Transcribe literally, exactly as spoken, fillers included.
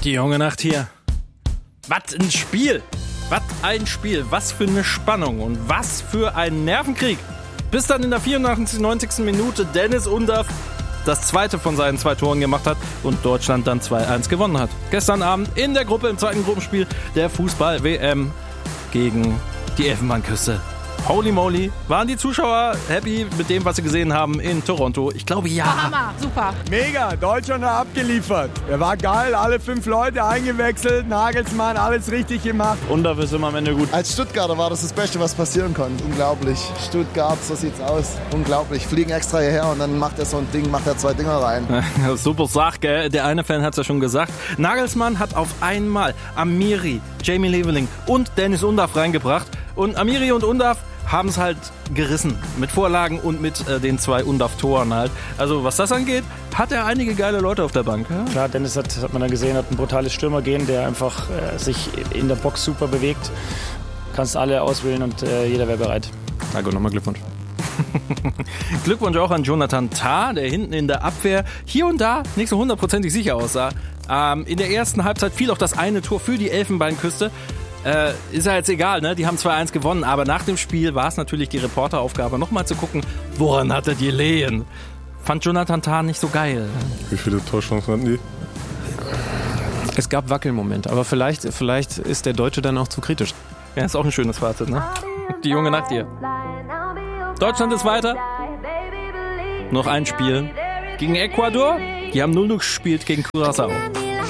Die junge Nacht hier. Was ein Spiel! Was ein Spiel! Was für eine Spannung und was für ein Nervenkrieg! Bis dann in der vierundachtzigsten neunzigsten Minute Deniz Undav das zweite von seinen zwei Toren gemacht hat und Deutschland dann zwei eins gewonnen hat. Gestern Abend in der Gruppe, im zweiten Gruppenspiel der Fußball-W M gegen die Elfenbeinküste. Holy moly, waren die Zuschauer happy mit dem, was sie gesehen haben in Toronto? Ich glaube, ja. Hammer, super. Mega, Deutschland hat abgeliefert. Er war geil, alle fünf Leute eingewechselt, Nagelsmann, alles richtig gemacht. Undav ist immer am Ende gut. Als Stuttgarter war das das Beste, was passieren konnte. Unglaublich. Stuttgart, so sieht's aus. Unglaublich. Fliegen extra hierher und dann macht er so ein Ding, macht er zwei Dinger rein. Super Sache, gell? Der eine Fan hat's ja schon gesagt. Nagelsmann hat auf einmal Amiri, Jamie Leveling und Deniz Undav reingebracht. Und Amiri und Undav haben es halt gerissen mit Vorlagen und mit äh, den zwei Undav-Toren halt. Also was das angeht, hat er einige geile Leute auf der Bank. Ja? Klar, Deniz hat, hat man dann gesehen, hat ein brutales Stürmergehen, der einfach äh, sich in der Box super bewegt. Kannst alle auswählen und äh, jeder wäre bereit. Danke, nochmal Glückwunsch. Glückwunsch auch an Jonathan Tah, der hinten in der Abwehr hier und da nicht so hundertprozentig sicher aussah. Ähm, in der ersten Halbzeit fiel auch das eine Tor für die Elfenbeinküste. Äh, ist ja jetzt egal, ne? Die haben zwei eins gewonnen, aber nach dem Spiel war es natürlich die Reporteraufgabe, nochmal zu gucken, woran hat er die Lehen? Fand Jonathan Tah nicht so geil. Wie viele Torchancen hatten die? Es gab Wackelmomente, aber vielleicht, vielleicht ist der Deutsche dann auch zu kritisch. Ja, ist auch ein schönes Fazit, ne? Die junge Nacht hier. Deutschland ist weiter. Noch ein Spiel gegen Ecuador. Die haben null null gespielt gegen Curaçao.